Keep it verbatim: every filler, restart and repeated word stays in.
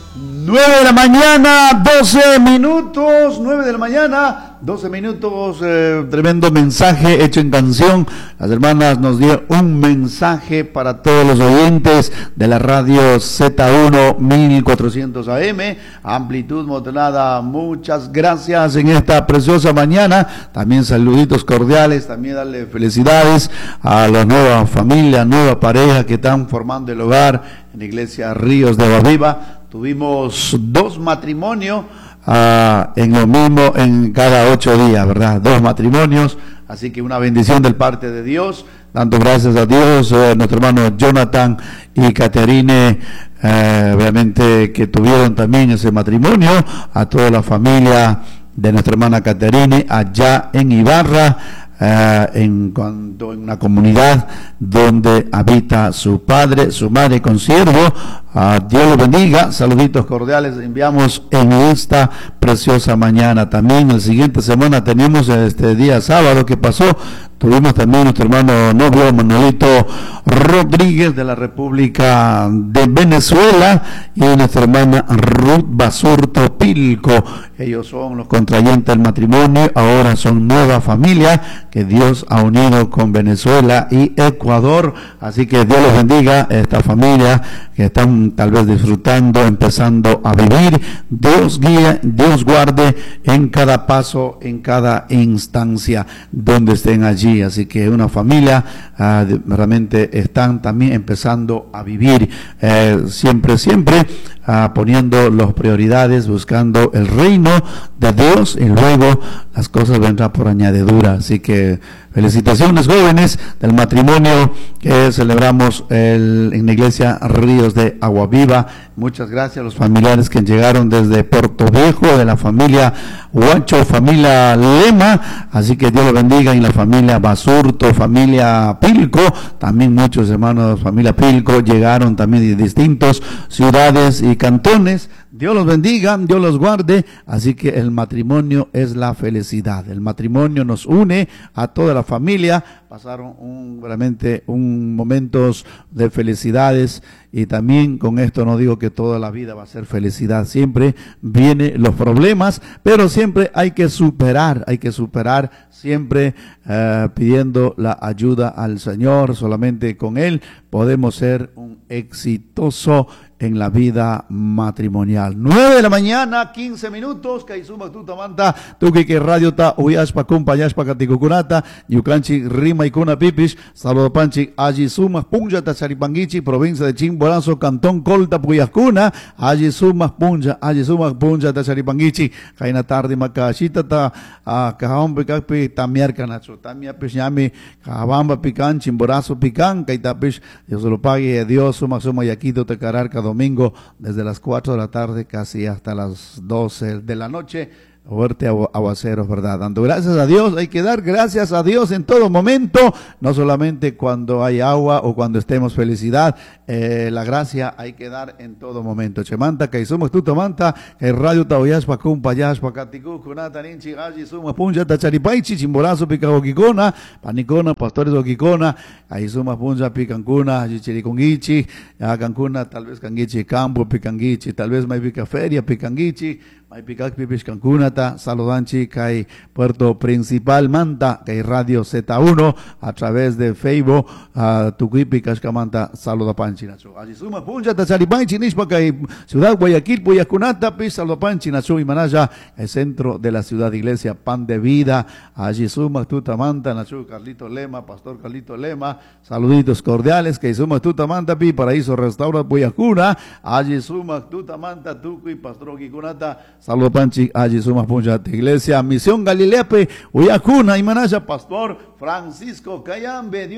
nueve de la mañana, doce minutos, nueve de la mañana, doce minutos, eh, tremendo mensaje hecho en canción. Las hermanas nos dieron un mensaje para todos los oyentes de la radio Z uno mil cuatrocientos A M, amplitud modulada. Muchas gracias en esta preciosa mañana. También saluditos cordiales, también darle felicidades a la nueva familia, nueva pareja que están formando el hogar en la iglesia Ríos de Agua Viva. Tuvimos dos matrimonios uh, en lo mismo, en cada ocho días, ¿verdad? Dos matrimonios, así que una bendición del parte de Dios, dando gracias a Dios, eh, nuestro hermano Jonathan y Caterine, eh, obviamente que tuvieron también ese matrimonio, a toda la familia de nuestra hermana Caterine allá en Ibarra, Uh, en cuanto en una comunidad donde habita su padre, su madre con siervo. Uh, Dios lo bendiga, saluditos cordiales enviamos en esta preciosa mañana. También la siguiente semana tenemos este día sábado que pasó, tuvimos también nuestro hermano novio Manuelito Rodríguez de la República de Venezuela y nuestra hermana Ruth Basurto Pilco. Ellos son los contrayentes del matrimonio, ahora son nueva familia que Dios ha unido con Venezuela y Ecuador, así que Dios los bendiga, esta familia que están tal vez disfrutando, empezando a vivir. Dios guíe, Dios guarde en cada paso, en cada instancia donde estén allí, así que una familia uh, realmente están también empezando a vivir, eh, siempre, siempre uh, poniendo las prioridades, buscando el reino de Dios y luego las cosas vendrán por añadidura. Así que felicitaciones jóvenes del matrimonio que celebramos el, en la iglesia Ríos de Agua Viva. Muchas gracias a los familiares que llegaron desde Puerto Viejo, de la familia Huacho, familia Lema, así que Dios los bendiga, y la familia Basurto, familia Pilco, también muchos hermanos, familia Pilco, llegaron también de distintas ciudades y cantones. Dios los bendiga, Dios los guarde, así que el matrimonio es la felicidad, el matrimonio nos une a toda la familia. Pasaron un, realmente un momentos de felicidades, y también con esto no digo que toda la vida va a ser felicidad, siempre vienen los problemas, pero siempre hay que superar, hay que superar siempre uh, pidiendo la ayuda al Señor. Solamente con Él podemos ser un exitoso en la vida matrimonial. nueve de la mañana, quince minutos, Kaizuma Tutamanta, Tuki que radio ta uyashpa kumpayashpa katikukunata, Yukanchi Rima y Kuna Pipish, Saludo Panchi, Ajisuma Punja Tacharipanguichi, provincia de Chimborazo, Cantón Colta Puyascuna, Ajisuma Punja, Ajisuma Punja Tacharipanguichi, Kaina tarde Makashita ta, Kaham Pikapi, Tamiar Canacho, Tamia Pishami, Kahabamba Pican, Chimborazo Pican, Kaitapish, Dios lo pague, Dios, Suma Suma Yaquito Tecararca, domingo desde las cuatro de la tarde casi hasta las doce de la noche, fuerte aguaceros, ¿verdad? Dando gracias a Dios, hay que dar gracias a Dios en todo momento, no solamente cuando hay agua o cuando estemos felicidad, eh, la gracia hay que dar en todo momento. Chemanta, que somos tu tomanta, que radio taoyaspa cumpayaspa caticu, kunata ninchi, allí suma punja tacharipaichi, chimborazo picaoquicona, panicona, pastores oquicona, ahí suma punja picancuna, allí chiriconguichi, a cancuna, tal vez canguichi campo, picanguichi, tal vez mai pica feria, picanguichi, mai picac pipish cancunata, saludanchi, kai Puerto Principal Manta, kai Radio Z uno, a través de Facebook, uh, Tuquipi, Cascamanta, saluda panchinacho. Allí suma punja, tacharipanchi, nishpa, kai Ciudad Guayaquil, Puyacunata, pis, saluda panchinacho, y manaya, el centro de la ciudad iglesia, Pan de Vida, allí suma tutamanta, nacho, Carlito Lema, Pastor Carlito Lema, saluditos cordiales, kai suma tutamanta, pi, Paraíso Restaura, Puyacuna, allí suma tutamanta, Tuqui, Pastor Quicunata, saludo Panchi, allí suma punja, iglesia, Misión Galileape, Uyacuna, y manaya, Pastor Francisco Cayambe, Dios